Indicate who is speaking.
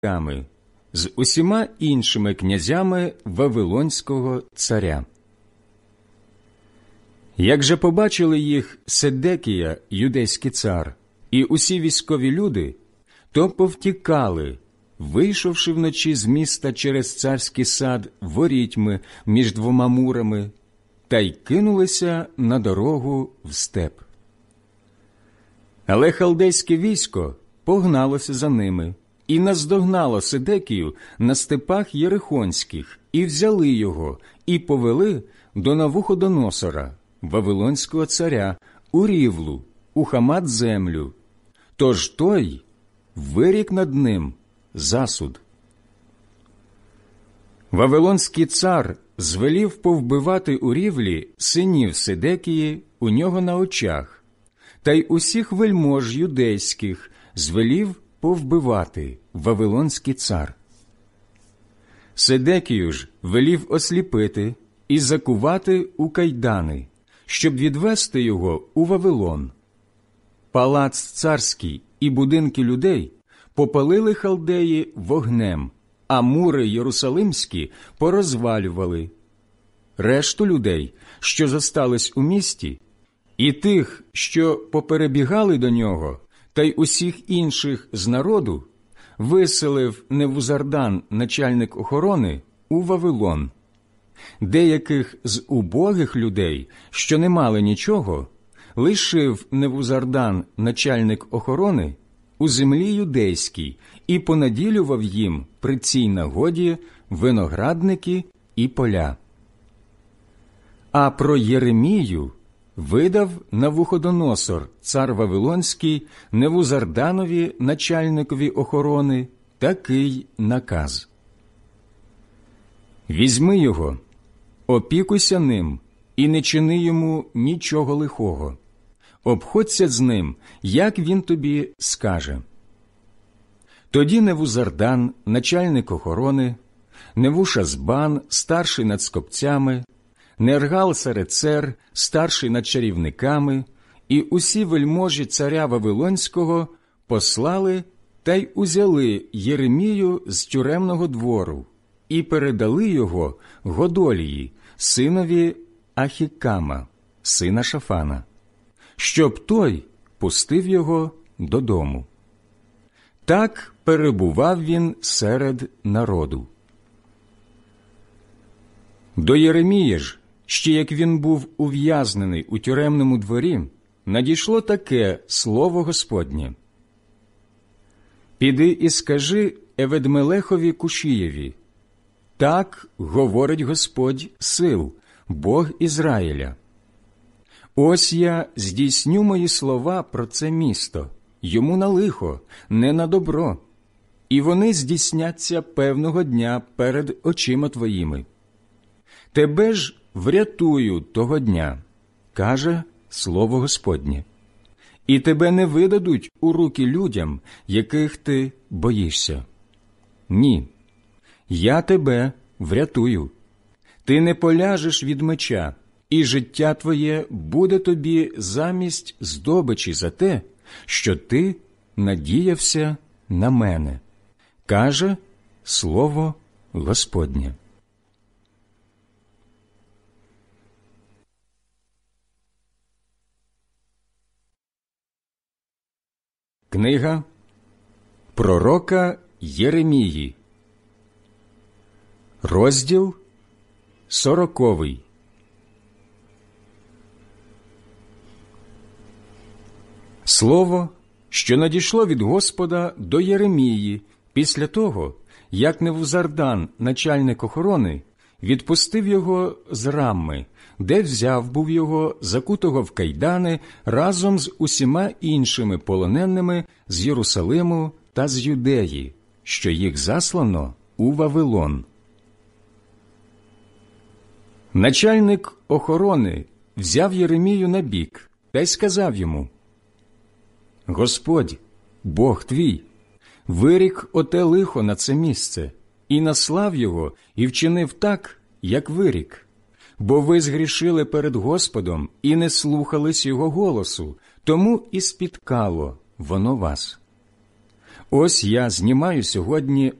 Speaker 1: чоловіками, з усіма іншими князями Вавилонського царя. Як же побачили їх Седекія, юдейський цар, і усі військові люди, то повтікали, вийшовши вночі з міста через царський сад ворітьми між двома мурами, та й кинулися на дорогу в степ. Але халдейське військо погналося за ними і наздогнало Седекію на степах Єрихонських, і взяли його, і повели до Навуходоносора, Вавилонського царя, у Рівлу, у Хамат-землю. Тож той вирік над ним засуд. Вавилонський цар звелів повбивати у Рівлі синів Седекії у нього на очах, та й усіх вельмож юдейських звелів повбивати Вавилонський цар. Седекію ж велів осліпити і закувати у кайдани, щоб відвести його у Вавилон. Палац царський і будинки людей попалили халдеї вогнем, а мури єрусалимські порозвалювали. Решту людей, що зостались у місті, і тих, що поперебігали до нього, та й усіх інших з народу, виселив Невузардан, начальник охорони, у Вавилон. Деяких з убогих людей, що не мали нічого, лишив Невузардан, начальник охорони, у землі юдейській і понаділював їм при цій нагоді виноградники і поля. А про Єремію видав Навуходоносор, цар Вавилонський, Невузарданові, начальникові охорони, такий наказ. «Візьми його, опікуйся ним і не чини йому нічого лихого. Обходься з ним, як він тобі скаже». Тоді Невузардан, начальник охорони, Невушазбан, старший над скопцями, Нергал-Сарецер, старший над чарівниками, і усі вельможі царя Вавилонського послали та й узяли Єремію з тюремного двору і передали його Годолії, синові Ахікама, сина Шафана, щоб той пустив його додому. Так перебував він серед народу. До Єремії ж, ще як він був ув'язнений у тюремному дворі, надійшло таке слово Господнє. «Піди і скажи Еведмелехові Кушієві, так говорить Господь сил, Бог Ізраїля. Ось я здійсню мої слова про це місто, йому на лихо, не на добро, і вони здійсняться певного дня перед очима твоїми. Тебе ж врятую того дня, каже слово Господнє, і тебе не видадуть у руки людям, яких ти боїшся. Ні, я тебе врятую. Ти не поляжеш від меча, і життя твоє буде тобі замість здобичі за те, що ти надіявся на мене, каже слово Господнє». Книга пророка Єремії, розділ 40. Слово, що надійшло від Господа до Єремії після того, як Невузардан, начальник охорони, відпустив його з Рамми, де взяв був його, закутого в кайдани, разом з усіма іншими полоненими з Єрусалиму та з Юдеї, що їх заслано у Вавилон. Начальник охорони взяв Єремію на бік та й сказав йому: «Господь, Бог твій, вирік оте лихо на це місце, і наслав його, і вчинив так, як вирік. Бо ви згрішили перед Господом і не слухались його голосу, тому і спіткало воно вас. Ось я знімаю сьогодні